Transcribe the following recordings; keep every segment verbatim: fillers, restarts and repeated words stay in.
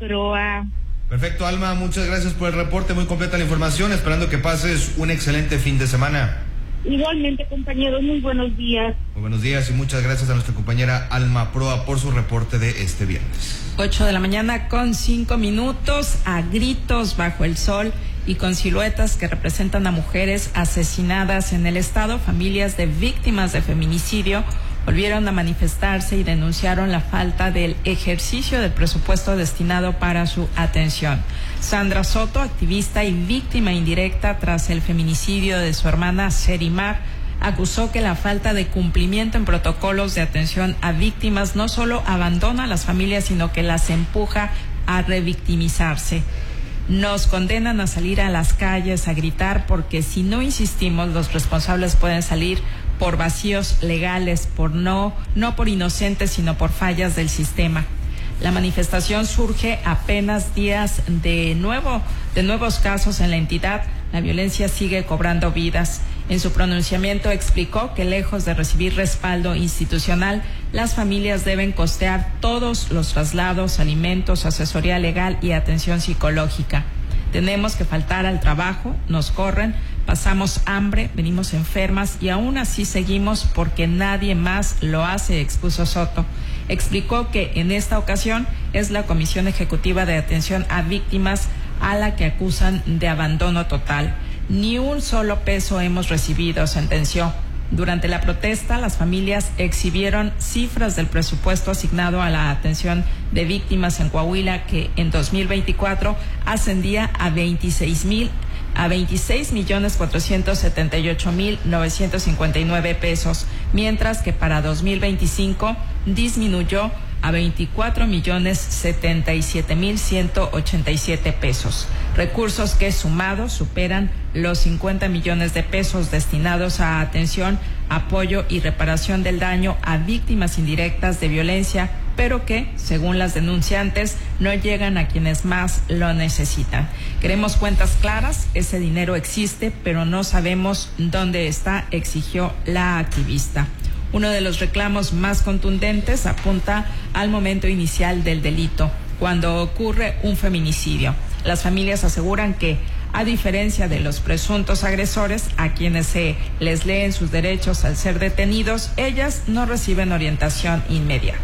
Proa. Perfecto, Alma, muchas gracias por el reporte, muy completa la información, esperando que pases un excelente fin de semana. Igualmente, compañeros, muy buenos días. Muy buenos días y muchas gracias a nuestra compañera Alma Proa por su reporte de este viernes. Ocho de la mañana con cinco minutos, a gritos bajo el sol y con siluetas que representan a mujeres asesinadas en el estado, familias de víctimas de feminicidio volvieron a manifestarse y denunciaron la falta del ejercicio del presupuesto destinado para su atención. Sandra Soto, activista y víctima indirecta tras el feminicidio de su hermana Serimar, acusó que la falta de cumplimiento en protocolos de atención a víctimas no solo abandona a las familias, sino que las empuja a revictimizarse. Nos condenan a salir a las calles a gritar porque si no insistimos, los responsables pueden salir por vacíos legales, por no, no por inocentes, sino por fallas del sistema. La manifestación surge apenas días de nuevo, de nuevos casos en la entidad. La violencia sigue cobrando vidas. En su pronunciamiento explicó que lejos de recibir respaldo institucional, las familias deben costear todos los traslados, alimentos, asesoría legal y atención psicológica. Tenemos que faltar al trabajo, nos corren, pasamos hambre, venimos enfermas y aún así seguimos porque nadie más lo hace, expuso Soto. Explicó que en esta ocasión es la Comisión Ejecutiva de Atención a Víctimas a la que acusan de abandono total. Ni un solo peso hemos recibido, sentenció. Durante la protesta, las familias exhibieron cifras del presupuesto asignado a la atención de víctimas en Coahuila, que en dos mil veinticuatro ascendía a veintiséis mil a veintiséis millones cuatrocientos setenta y ocho mil novecientos cincuenta y nueve pesos, mientras que para dos mil veinticinco disminuyó a veinticuatro millones setenta y siete mil ciento ochenta y siete pesos. Recursos que sumados superan los cincuenta millones de pesos destinados a atención, apoyo y reparación del daño a víctimas indirectas de violencia, pero que, según las denunciantes, no llegan a quienes más lo necesitan. Queremos cuentas claras, ese dinero existe, pero no sabemos dónde está, exigió la activista. Uno de los reclamos más contundentes apunta al momento inicial del delito, cuando ocurre un feminicidio. Las familias aseguran que, a diferencia de los presuntos agresores, a quienes se les leen sus derechos al ser detenidos, ellas no reciben orientación inmediata.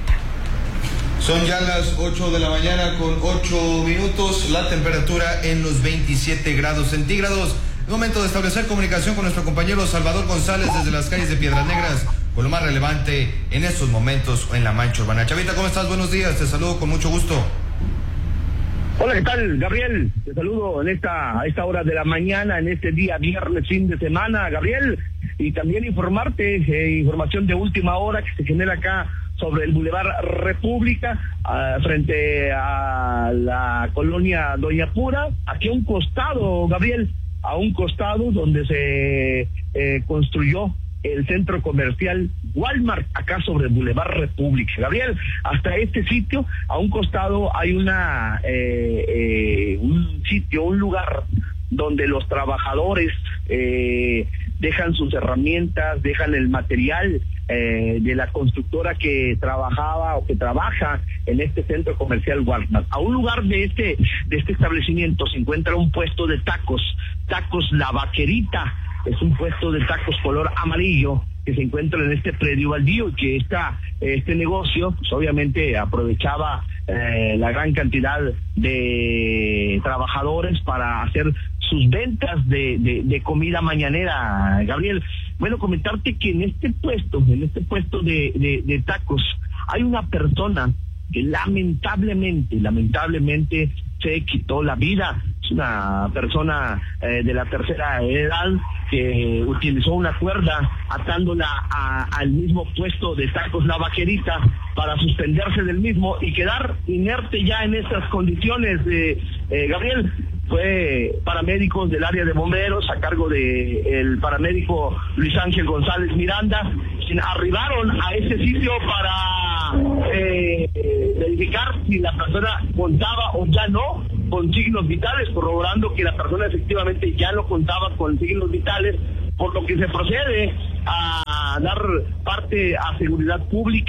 Son ya las ocho de la mañana con ocho minutos, la temperatura en los veintisiete grados centígrados. Es momento de establecer comunicación con nuestro compañero Salvador González desde las calles de Piedras Negras, con lo más relevante en estos momentos en la Mancha Urbana. Chavita, ¿cómo estás? Buenos días, te saludo con mucho gusto. Hola, ¿qué tal, Gabriel? Te saludo en esta, a esta hora de la mañana, en este día viernes, fin de semana, Gabriel, y también informarte, eh, información de última hora que se genera acá sobre el Boulevard República, uh, frente a la colonia Doña Pura, aquí a un costado, Gabriel, a un costado donde se eh, construyó el centro comercial Walmart, acá sobre el Boulevard República. Gabriel, hasta este sitio, a un costado hay una eh, eh, un sitio, un lugar donde los trabajadores eh, dejan sus herramientas, dejan el material eh, de la constructora que trabajaba o que trabaja en este centro comercial Walmart. A un lugar de este de este establecimiento se encuentra un puesto de tacos, tacos La Vaquerita. Es un puesto de tacos color amarillo que se encuentra en este predio baldío y que esta, este negocio pues obviamente aprovechaba eh, la gran cantidad de trabajadores para hacer sus ventas de, de, de comida mañanera, Gabriel. Bueno, comentarte que en este puesto, en este puesto de, de, de tacos, hay una persona que lamentablemente, lamentablemente se quitó la vida. Es una persona eh, de la tercera edad que utilizó una cuerda atándola a, al mismo puesto de tacos La Vaquerita para suspenderse del mismo y quedar inerte ya en estas condiciones. De eh, Gabriel, fue paramédicos del área de bomberos a cargo de el paramédico Luis Ángel González Miranda, quien arribaron a ese sitio para eh, verificar si la persona contaba o ya no con signos vitales, corroborando que la persona efectivamente ya no contaba con signos vitales, por lo que se procede a dar parte a seguridad pública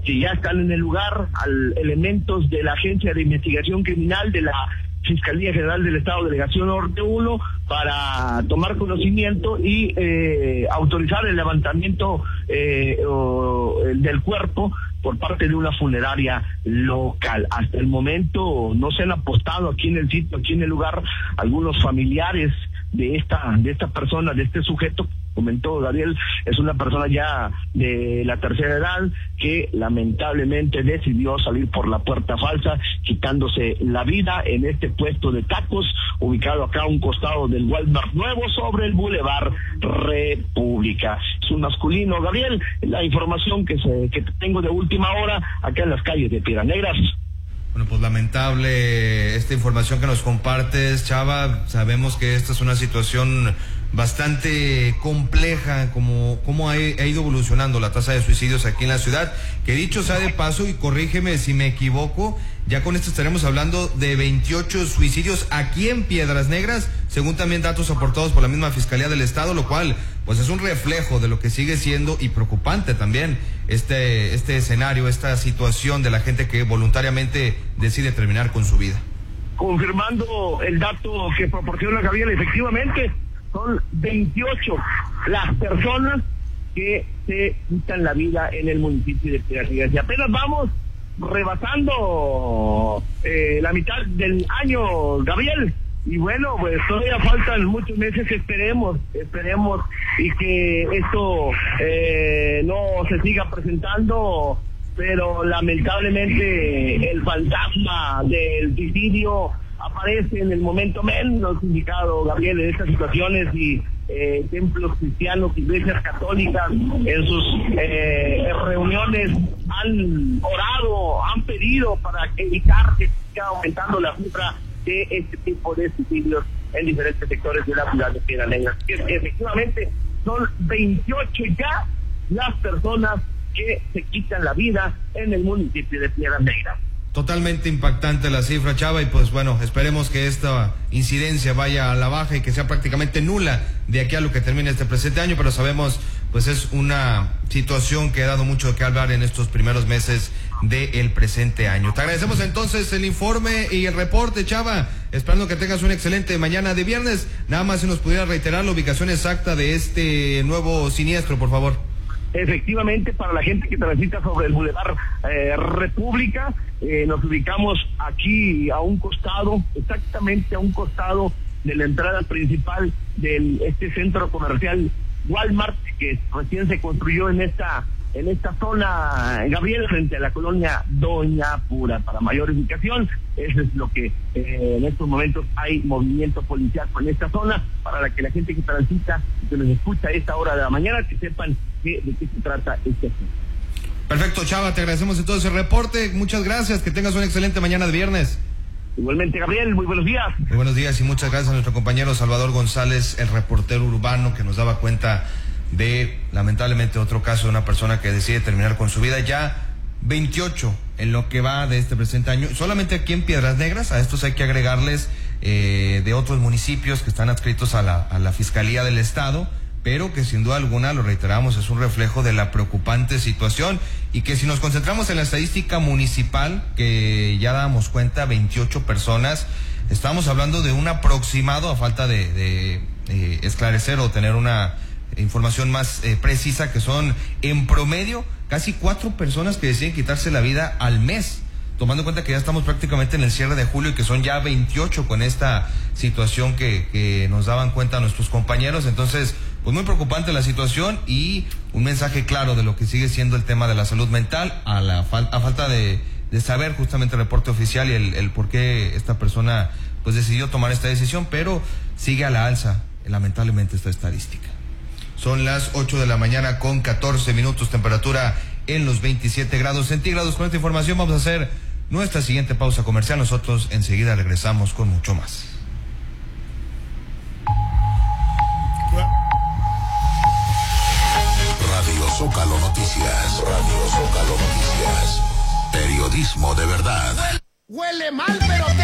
que ya están en el lugar, al elementos de la Agencia de Investigación Criminal de la Fiscalía General del Estado, Delegación Norte uno, para tomar conocimiento y eh, autorizar el levantamiento eh, o, el del cuerpo por parte de una funeraria local. Hasta el momento no se han apostado aquí en el sitio, aquí en el lugar, algunos familiares de esta de esta persona, de este sujeto. Comentó Gabriel, es una persona ya de la tercera edad que lamentablemente decidió salir por la puerta falsa, quitándose la vida en este puesto de tacos, ubicado acá a un costado del Walmart Nuevo sobre el Boulevard República. Es un masculino, Gabriel, la información que, se, que tengo de última hora acá en las calles de Piedras Negras. Bueno, pues lamentable esta información que nos compartes, Chava. Sabemos que esta es una situación bastante compleja, como cómo ha, ha ido evolucionando la tasa de suicidios aquí en la ciudad, que dicho sea de paso, y corrígeme si me equivoco, ya con esto estaremos hablando de veintiocho suicidios aquí en Piedras Negras, según también datos aportados por la misma Fiscalía del Estado, lo cual pues es un reflejo de lo que sigue siendo, y preocupante también, este, este escenario, esta situación de la gente que voluntariamente decide terminar con su vida. Confirmando el dato que proporciona Gabriel, efectivamente son veintiocho las personas que se quitan la vida en el municipio de Piedras Negras. Y apenas vamos rebasando eh, la mitad del año, Gabriel. Y bueno, pues todavía faltan muchos meses, esperemos, esperemos y que esto eh, no se siga presentando, pero lamentablemente el fantasma del suicidio aparece en el momento menos indicado, Gabriel, en estas situaciones, y eh, templos cristianos, iglesias católicas, en sus eh, reuniones han orado, han pedido para evitar que siga aumentando la cifra de este tipo de suicidios en diferentes sectores de la ciudad de Piedras Negras. Efectivamente, son veintiocho ya las personas que se quitan la vida en el municipio de Piedras Negras. Totalmente impactante la cifra, Chava, y pues bueno, esperemos que esta incidencia vaya a la baja y que sea prácticamente nula de aquí a lo que termine este presente año, pero sabemos, pues es una situación que ha dado mucho que hablar en estos primeros meses del presente año. Te agradecemos entonces el informe y el reporte, Chava, esperando que tengas una excelente mañana de viernes. Nada más si nos pudiera reiterar la ubicación exacta de este nuevo siniestro, por favor. Efectivamente, para la gente que transita sobre el Boulevard eh, República, eh, nos ubicamos aquí a un costado, exactamente a un costado de la entrada principal de este centro comercial Walmart, que recién se construyó en esta en esta zona, Gabriel, frente a la colonia Doña Pura. Para mayor ubicación, eso es lo que eh, en estos momentos hay movimiento policial en esta zona, para la que la gente que transita y que nos escucha a esta hora de la mañana, que sepan que, de qué se trata este asunto. Perfecto, Chava, te agradecemos entonces el reporte, muchas gracias, que tengas una excelente mañana de viernes. Igualmente, Gabriel, muy buenos días. Muy buenos días y muchas gracias a nuestro compañero Salvador González, el reportero urbano, que nos daba cuenta de, lamentablemente, otro caso de una persona que decide terminar con su vida. Ya veintiocho en lo que va de este presente año, solamente aquí en Piedras Negras. A estos hay que agregarles eh, de otros municipios que están adscritos a la, a la Fiscalía del Estado, pero que sin duda alguna, lo reiteramos, es un reflejo de la preocupante situación, y que si nos concentramos en la estadística municipal, que ya damos cuenta, veintiocho personas, estamos hablando de un aproximado, a falta de, de eh, esclarecer o tener una información más eh, precisa, que son en promedio casi cuatro personas que deciden quitarse la vida al mes, tomando en cuenta que ya estamos prácticamente en el cierre de julio y que son ya veintiocho con esta situación que, que nos daban cuenta nuestros compañeros. Entonces, pues muy preocupante la situación, y un mensaje claro de lo que sigue siendo el tema de la salud mental, a la fal- a falta de, de saber justamente el reporte oficial y el, el por qué esta persona pues decidió tomar esta decisión, pero sigue a la alza, lamentablemente, esta estadística. Son las ocho de la mañana con catorce minutos, temperatura en los veintisiete grados centígrados. Con esta información vamos a hacer nuestra siguiente pausa comercial. Nosotros enseguida regresamos con mucho más. Radio Zócalo Noticias. Radio Zócalo Noticias. Periodismo de verdad. Huele mal, pero